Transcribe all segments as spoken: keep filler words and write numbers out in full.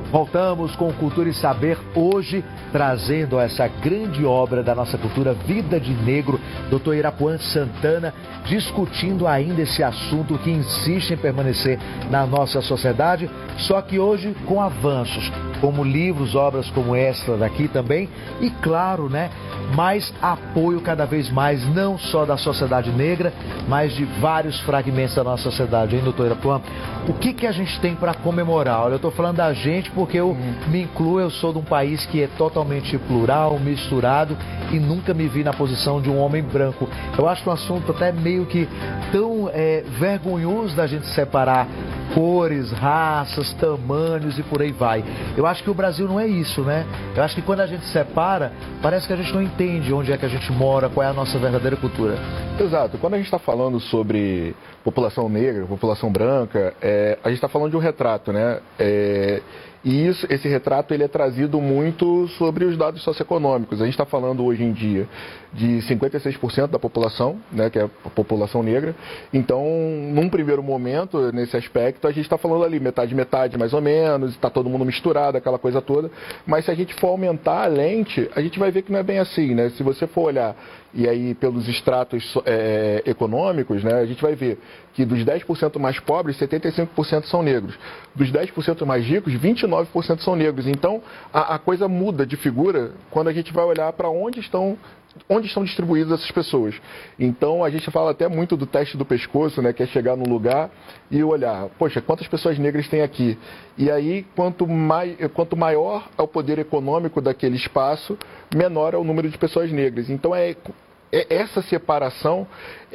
Voltamos com Cultura e Saber, hoje trazendo essa grande obra da nossa cultura, Vida de Negro, doutor Irapuan Santana, discutindo ainda esse assunto que insiste em permanecer na nossa sociedade, só que hoje com avanços, como livros, obras como esta daqui também, e claro, né, mais apoio cada vez mais, não só da sociedade negra, mas de vários fragmentos da nossa sociedade, hein, doutor Irapuan? O que que a gente tem para comemorar? Olha, eu estou falando da gente porque eu hum. me incluo, eu sou de um país que é totalmente plural, misturado, e nunca me vi na posição de um homem branco. Eu acho um assunto até meio que tão é, vergonhoso da gente separar cores, raças, tamanhos e por aí vai. Eu acho que o Brasil não é isso, né? Eu acho que quando a gente separa, parece que a gente não entende onde é que a gente mora, qual é a nossa verdadeira cultura. Exato. Quando a gente está falando sobre população negra, população branca, é, a gente está falando de um retrato, né? É, e isso, esse retrato ele é trazido muito sobre os dados socioeconômicos. A gente está falando hoje em dia de cinquenta e seis por cento da população, né, que é a população negra. Então, num primeiro momento, nesse aspecto, a gente está falando ali metade, metade mais ou menos, está todo mundo misturado, aquela coisa toda. Mas se a gente for aumentar a lente, a gente vai ver que não é bem assim, né? Se você for olhar, e aí pelos estratos é, econômicos, né, a gente vai ver que dos dez por cento mais pobres, setenta e cinco por cento são negros. Dos dez por cento mais ricos, vinte e nove por cento são negros. Então, a, a coisa muda de figura quando a gente vai olhar para onde estão onde estão distribuídas essas pessoas. Então, a gente fala até muito do teste do pescoço, né, que é chegar num lugar e olhar, poxa, quantas pessoas negras tem aqui? E aí, quanto, mai, quanto maior é o poder econômico daquele espaço, menor é o número de pessoas negras. Então, é... essa separação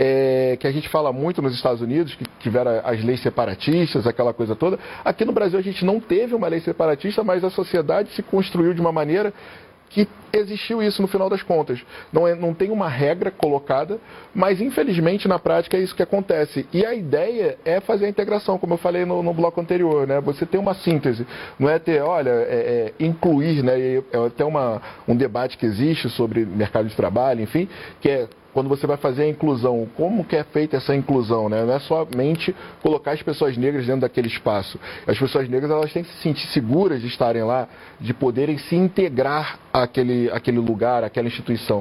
é, que a gente fala muito nos Estados Unidos, que tiveram as leis separatistas, aquela coisa toda. Aqui no Brasil a gente não teve uma lei separatista, mas a sociedade se construiu de uma maneira que existiu isso no final das contas. Não, é, não tem uma regra colocada, mas infelizmente na prática é isso que acontece. E a ideia é fazer a integração, como eu falei no, no bloco anterior, né? Você tem uma síntese, não é ter, olha, é, é incluir, né? É até uma, um debate que existe sobre mercado de trabalho, enfim, que é quando você vai fazer a inclusão, como que é feita essa inclusão, né? Não é somente colocar as pessoas negras dentro daquele espaço. As pessoas negras, elas têm que se sentir seguras de estarem lá, de poderem se integrar àquele, àquele lugar, àquela instituição.